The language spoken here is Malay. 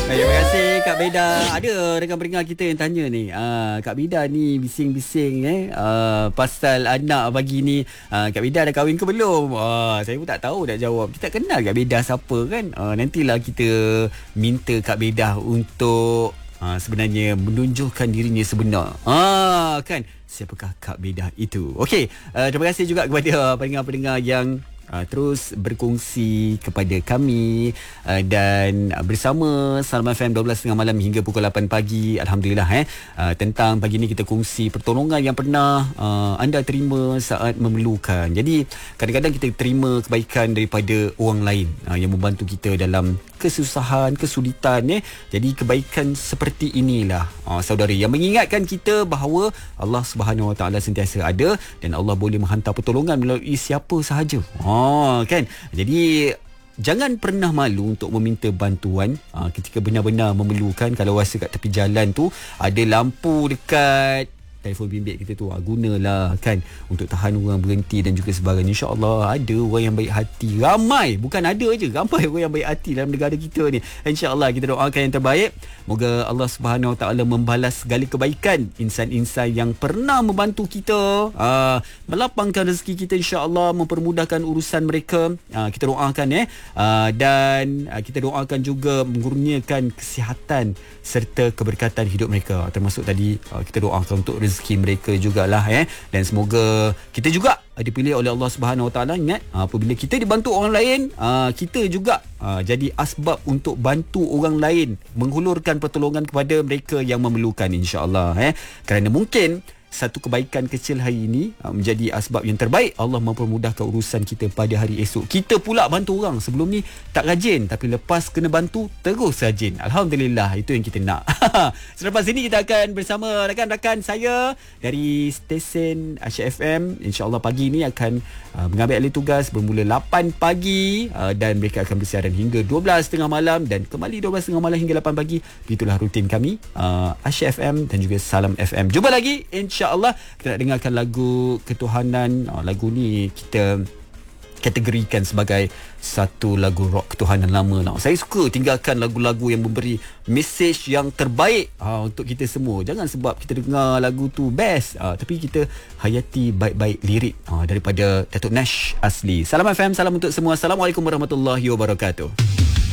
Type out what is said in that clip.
Terima kasih Kak Beda. Ada rekan pendengar kita yang tanya ni, Kak Beda ni bising-bising pasal anak pagi ni, Kak Beda dah kahwin ke belum? Saya pun tak tahu nak jawab. Kita kenal Kak Beda siapa kan? Nantilah kita minta Kak Beda untuk sebenarnya menunjukkan dirinya sebenar. Kan? Siapakah Kak Beda itu? Okey, terima kasih juga kepada pendengar-pendengar yang terus berkongsi kepada kami dan bersama Salam FM 12.30 malam hingga pukul 8 pagi. Alhamdulillah tentang pagi ni kita kongsi pertolongan yang pernah anda terima saat memerlukan. Jadi kadang-kadang kita terima kebaikan daripada orang lain yang membantu kita dalam kesusahan, kesulitan. Jadi kebaikan seperti inilah saudara yang mengingatkan kita bahawa Allah Subhanahu Wa Taala sentiasa ada dan Allah boleh menghantar pertolongan melalui siapa sahaja. Kan? Jadi jangan pernah malu untuk meminta bantuan ketika benar-benar memerlukan. Kalau rasa kat tepi jalan tu ada lampu dekat telefon bimbit kita tu, gunalah kan untuk tahan orang berhenti dan juga sebagainya. InsyaAllah ada orang yang baik hati. Ramai, bukan ada je, ramai orang yang baik hati dalam negara kita ni. InsyaAllah kita doakan yang terbaik. Moga Allah Subhanahu Wa Taala membalas segala kebaikan insan-insan yang pernah membantu kita, melapangkan rezeki kita, insyaAllah mempermudahkan urusan mereka. Kita doakan dan kita doakan juga mengurniakan kesihatan serta keberkatan hidup mereka. Termasuk tadi kita doakan untuk rezeki mereka jugalah dan semoga kita juga dipilih oleh Allah Subhanahu Wa Taala. Ingat, apabila kita dibantu orang lain, kita juga jadi asbab untuk bantu orang lain, menghulurkan pertolongan kepada mereka yang memerlukan, insya-Allah. Kerana mungkin satu kebaikan kecil hari ini menjadi asbab yang terbaik Allah mempermudahkan urusan kita pada hari esok. Kita pula bantu orang sebelum ni tak rajin, tapi lepas kena bantu terus rajin. Alhamdulillah, itu yang kita nak. Selepas ini kita akan bersama rakan-rakan saya dari stesen Asyik FM. InsyaAllah pagi ni akan mengambil alih tugas bermula 8 pagi dan mereka akan bersiaran hingga 12.30 malam dan kembali 12.30 malam hingga 8 pagi. Itulah rutin kami, Asyik FM dan juga Salam FM. Jumpa lagi InsyaAllah. Kita nak dengarkan lagu Ketuhanan. Lagu ni kita kategorikan sebagai satu lagu rock ketuhanan lama. Saya suka tinggalkan lagu-lagu yang memberi mesej yang terbaik untuk kita semua. Jangan sebab kita dengar lagu tu best, tapi kita hayati baik-baik lirik daripada Datuk Nash asli. Salam FM, salam untuk semua. Assalamualaikum warahmatullahi wabarakatuh.